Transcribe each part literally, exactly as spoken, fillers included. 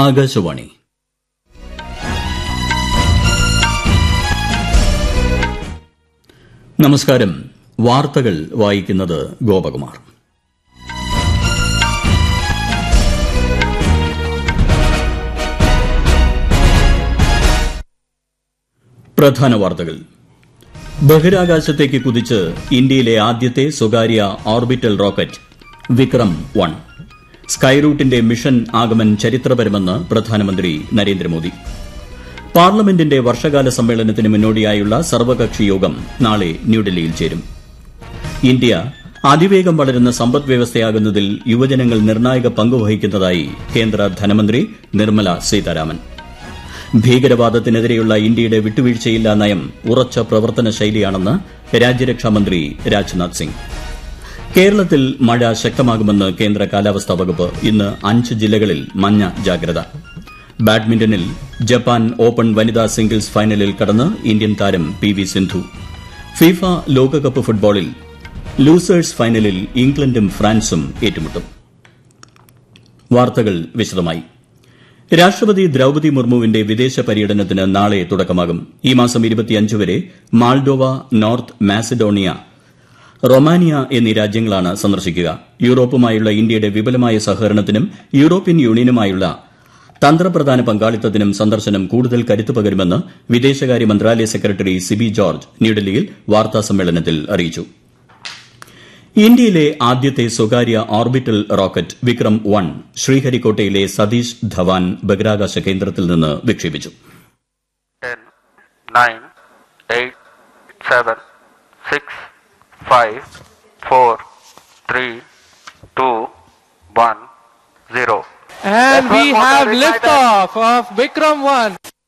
ആകാശവാണി. നമസ്കാരം. വാർത്തകൾ വായിക്കുന്നത് ഗോപകുമാർ. പ്രധാന വാർത്തകൾ. ബഹിരാകാശത്തേക്ക് കുതിച്ച് ഇന്ത്യയിലെ ആദ്യത്തെ സ്വകാര്യ orbital rocket Vikram one. സ്കൈറൂട്ടിന്റെ mission Aagaman ചരിത്രപരമെന്ന് പ്രധാനമന്ത്രി നരേന്ദ്രമോദി. പാർലമെന്റിന്റെ വർഷകാല സമ്മേളനത്തിന് മുന്നോടിയായുള്ള സർവകക്ഷി യോഗം നാളെ ന്യൂഡൽഹിയിൽ ചേരും. ഇന്ത്യ അതിവേഗം വളരുന്ന സമ്പദ് വ്യവസ്ഥയാകുന്നതിൽ യുവജനങ്ങൾ നിർണായക പങ്കുവഹിക്കുന്നതായി കേന്ദ്ര ധനമന്ത്രി നിർമ്മല സീതാരാമൻ. ഭീകരവാദത്തിനെതിരെയുള്ള ഇന്ത്യയുടെ വിട്ടുവീഴ്ചയില്ലാ നയം ഉറച്ച പ്രവർത്തന ശൈലിയാണെന്ന് രാജ്യരക്ഷാമന്ത്രി രാജ്നാഥ് സിംഗ്. കേരളത്തിൽ മഴ ശക്തമാകുമെന്ന് കേന്ദ്ര കാലാവസ്ഥാ വകുപ്പ്. ഇന്ന് അഞ്ച് ജില്ലകളിൽ മഞ്ഞ ജാഗ്രത. ബാഡ്മിന്റണിൽ ജപ്പാൻ ഓപ്പൺ വനിതാ സിംഗിൾസ് ഫൈനലിൽ കടന്ന് ഇന്ത്യൻ താരം പി വി സിന്ധു. ഫിഫ ലോകകപ്പ് ഫുട്ബോളിൽ ലൂസേഴ്സ് ഫൈനലിൽ ഇംഗ്ലണ്ടും ഫ്രാൻസും ഏറ്റുമുട്ടും. വാർത്തകൾ വിശദമായി. രാഷ്ട്രപതി ദ്രൌപദി മുർമുവിന്റെ വിദേശ പര്യടനത്തിന് നാളെ തുടക്കമാകും. ഈ മാസം ഇരുപത്തിയഞ്ച് വരെ മാൾഡോവ, നോർത്ത് മാസിഡോണിയ, റൊമാനിയ എന്നീ രാജ്യങ്ങളാണ് സന്ദർശിക്കുക. യൂറോപ്പുമായുള്ള ഇന്ത്യയുടെ വിപുലമായ സഹകരണത്തിനും യൂറോപ്യൻ യൂണിയനുമായുള്ള തന്ത്രപ്രധാന പങ്കാളിത്തത്തിനും സന്ദർശനം കൂടുതൽ കരുത്ത് പകരുമെന്ന് വിദേശകാര്യ മന്ത്രാലയ സെക്രട്ടറി സിബി ജോർജ് ന്യൂഡൽഹിയിൽ വാർത്താസമ്മേളനത്തിൽ അറിയിച്ചു. ഇന്ത്യയിലെ ആദ്യത്തെ സ്വകാര്യ orbital rocket Vikram one ശ്രീഹരിക്കോട്ടയിലെ Satheesh Dhawan ബഹിരാകാശ കേന്ദ്രത്തിൽ നിന്ന് വിക്ഷേപിച്ചു. five, four, three, two, one, zero. And we have liftoff of Vikram one.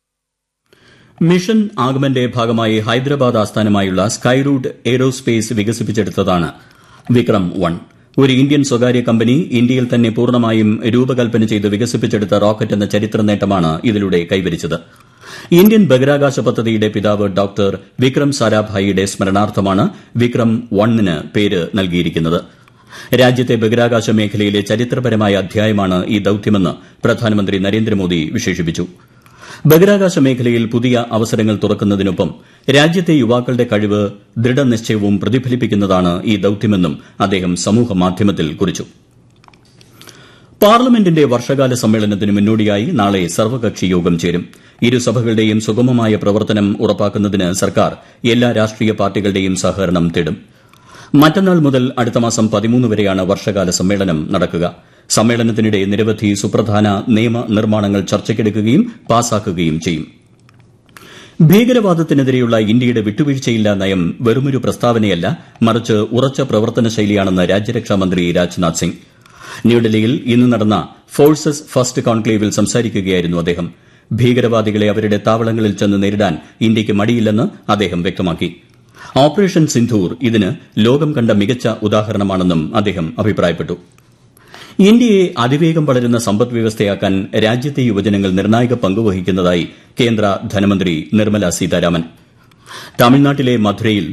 Mission ആഗമന്റെ ഭാഗമായി ഹൈദരാബാദ് ആസ്ഥാനമായുള്ള സ്കൈറൂട്ട് എയ്റോസ്പേസ് വികസിപ്പിച്ചെടുത്തതാണ് വിക്രം വൺ. ഒരു ഇന്ത്യൻ സ്വകാര്യ കമ്പനി ഇന്ത്യയിൽ തന്നെ പൂർണ്ണമായും രൂപകൽപ്പന ചെയ്ത് വികസിപ്പിച്ചെടുത്ത റോക്കറ്റ് എന്ന ചരിത്ര നേട്ടമാണ് ഇതിലൂടെ കൈവരിച്ചത്. ഇന്ത്യൻ ബഹിരാകാശ പദ്ധതിയുടെ പിതാവ് ഡോക്ടർ വിക്രം സാരാഭായിയുടെ സ്മരണാർത്ഥമാണ് വിക്രം വണ്ണിന് പേര് നൽകിയിരിക്കുന്നത്. രാജ്യത്തെ ബഹിരാകാശ മേഖലയിലെ ചരിത്രപരമായ അധ്യായമാണ് ഈ ദൌത്യമെന്ന് പ്രധാനമന്ത്രി നരേന്ദ്രമോദി വിശേഷിപ്പിച്ചു. ബഹിരാകാശ മേഖലയിൽ പുതിയ അവസരങ്ങൾ തുറക്കുന്നതിനൊപ്പം രാജ്യത്തെ യുവാക്കളുടെ കഴിവ് ദൃഢനിശ്ചയവും പ്രതിഫലിപ്പിക്കുന്നതാണ് ഈ ദൌത്യമെന്നും അദ്ദേഹം സമൂഹമാധ്യമത്തിൽ കുറിച്ചു. പാർലമെന്റിന്റെ വർഷകാല സമ്മേളനത്തിന് മുന്നോടിയായി നാളെ സർവകക്ഷി യോഗം ചേരും. ഇരുസഭകളുടെയും സുഗമമായ പ്രവർത്തനം ഉറപ്പാക്കുന്നതിന് സർക്കാർ എല്ലാ രാഷ്ട്രീയ പാർട്ടികളുടെയും സഹകരണം തേടും. മറ്റന്നാൾ മുതൽ അടുത്ത മാസം പതിമൂന്ന് വരെയാണ് വർഷകാല സമ്മേളനം നടക്കുക. സമ്മേളനത്തിനിടെ നിരവധി സുപ്രധാന നിയമ നിർമ്മാണങ്ങൾ ചർച്ചയ്ക്കെടുക്കുകയും പാസാക്കുകയും ചെയ്യും. ഭീകരവാദത്തിനെതിരെയുള്ള ഇന്ത്യയുടെ വിട്ടുവീഴ്ചയില്ലാ നയം വെറുമൊരു പ്രസ്താവനയല്ല, മറിച്ച് ഉറച്ച പ്രവർത്തന ശൈലിയാണെന്ന് രാജ്യരക്ഷാമന്ത്രി രാജ്നാഥ് സിംഗ്. ന്യൂഡൽഹിയിൽ ഇന്ന് നടന്ന ഫോഴ്സസ് ഫസ്റ്റ് കോൺക്ലേവിൽ സംസാരിക്കുകയായിരുന്നു അദ്ദേഹം. ഭീകരവാദികളെ അവരുടെ താവളങ്ങളിൽ ചെന്ന് നേരിടാൻ ഇന്ത്യയ്ക്ക് മടിയില്ലെന്ന് അദ്ദേഹം വ്യക്തമാക്കി. ഓപ്പറേഷൻ സിന്ധൂർ ഇതിന് ലോകം കണ്ട മികച്ച ഉദാഹരണമാണെന്നും അദ്ദേഹം അഭിപ്രായപ്പെട്ടു. ഇന്ത്യയെ അതിവേഗം വളരുന്ന സമ്പദ് വ്യവസ്ഥയാക്കാൻ രാജ്യത്തെ യുവജനങ്ങൾ നിർണായക പങ്കുവഹിക്കുന്നതായി കേന്ദ്ര ധനമന്ത്രി നിർമ്മല സീതാരാമൻ. തമിഴ്നാട്ടിലെ മധുരയിൽ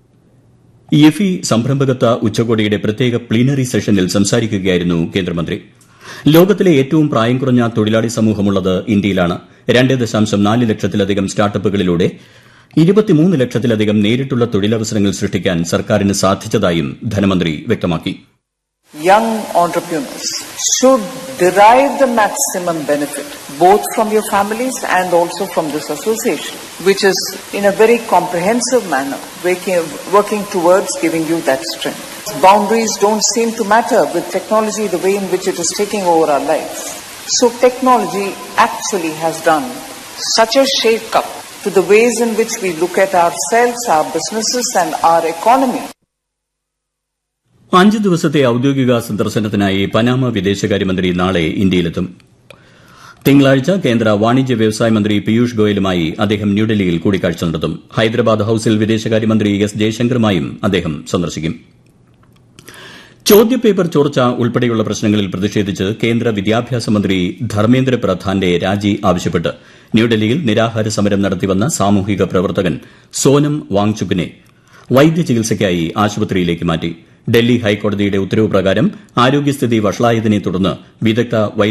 യിഫി സംരംഭകത്വ ഉച്ചകോടിയുടെ പ്രത്യേക പ്ലീനറി സെഷനിൽ സംസാരിക്കുകയായിരുന്നു കേന്ദ്രമന്ത്രി. ലോകത്തിലെ ഏറ്റവും പ്രായം കുറഞ്ഞ തൊഴിലാളി സമൂഹമുള്ളത് ഇന്ത്യയിലാണ്. രണ്ട് ദശാംശം നാല് ലക്ഷത്തിലധികം സ്റ്റാർട്ടപ്പുകളിലൂടെ ഇരുപത്തിമൂന്ന് ലക്ഷത്തിലധികം നേരിട്ടുള്ള തൊഴിലവസരങ്ങൾ സൃഷ്ടിക്കാൻ സർക്കാരിന് സാധിച്ചതായും ധനമന്ത്രി വ്യക്തമാക്കി. Young entrepreneurs should derive the maximum benefit both from your families and also from this association, which is in a very comprehensive manner working, working towards giving you that strength. Boundaries don't seem to matter with technology the way in which it is taking over our lives. So technology actually has done such a shake-up to the ways in which we look at ourselves, our businesses and our economy. അഞ്ച് ദിവസത്തെ ഔദ്യോഗിക സന്ദർശനത്തിനായി Panama വിദേശകാര്യമന്ത്രി നാളെ ഇന്ത്യയിലെത്തും. തിങ്കളാഴ്ച കേന്ദ്ര വാണിജ്യ വ്യവസായ മന്ത്രി പീയൂഷ് ഗോയലുമായി അദ്ദേഹം ന്യൂഡൽഹിയിൽ കൂടിക്കാഴ്ച നടത്തും. ഹൈദരാബാദ് ഹൌസിൽ വിദേശകാര്യമന്ത്രി എസ് ജയശങ്കറുമായും അദ്ദേഹം സന്ദർശിക്കും. ചോദ്യപേപ്പർ ചോർച്ച ഉൾപ്പെടെയുള്ള പ്രശ്നങ്ങളിൽ പ്രതിഷേധിച്ച് കേന്ദ്ര വിദ്യാഭ്യാസ മന്ത്രി ധർമ്മേന്ദ്ര പ്രധാന്റെ രാജി ആവശ്യപ്പെട്ട് ന്യൂഡൽഹിയിൽ നിരാഹാര സമരം നടത്തിവന്ന സാമൂഹിക പ്രവർത്തകൻ സോനം വാങ്ചുകിനെ വൈദ്യചികിത്സയ്ക്കായി ആശുപത്രിയിലേക്ക് മാറ്റി. ഡൽഹി ഹൈക്കോടതിയുടെ ഉത്തരവ് പ്രകാരം ആരോഗ്യസ്ഥിതി വഷളായതിനെ തുടർന്ന് വിദഗ്ധ